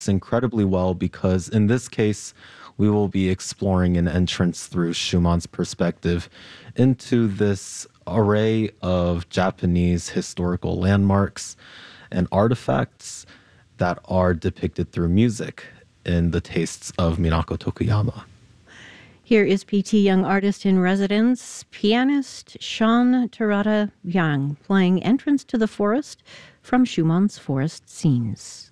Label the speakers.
Speaker 1: incredibly well because in this case, we will be exploring an entrance through Schumann's perspective into this array of Japanese historical landmarks and artifacts that are depicted through music in the tastes of Minako Tokuyama.
Speaker 2: Here is P.T. Young Artist in Residence, pianist Sean Terada Young, playing Entrance to the Forest from Schumann's Forest Scenes.